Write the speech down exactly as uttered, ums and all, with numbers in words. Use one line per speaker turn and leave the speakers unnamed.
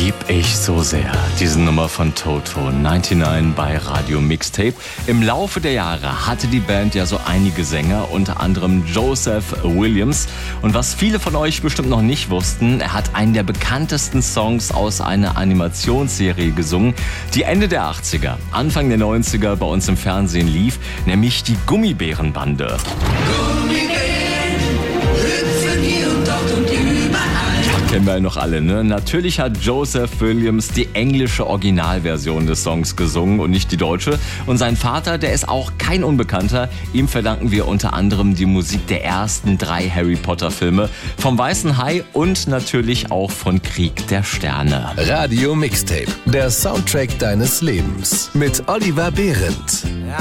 lieb ich so sehr. Diese Nummer von Toto, neunundneunzig bei Radio Mixtape. Im Laufe der Jahre hatte die Band ja so einige Sänger, unter anderem Joseph Williams. Und was viele von euch bestimmt noch nicht wussten, er hat einen der bekanntesten Songs aus einer Animationsserie gesungen, die Ende der achtziger, Anfang der neunziger bei uns im Fernsehen lief, nämlich die Gummibärenbande. Kennen wir ja noch alle, ne? Natürlich hat Joseph Williams die englische Originalversion des Songs gesungen und nicht die deutsche. Und sein Vater, der ist auch kein Unbekannter. Ihm verdanken wir unter anderem die Musik der ersten drei Harry Potter Filme, vom Weißen Hai und natürlich auch von Krieg der Sterne.
Radio Mixtape, der Soundtrack deines Lebens mit Oliver Behrendt.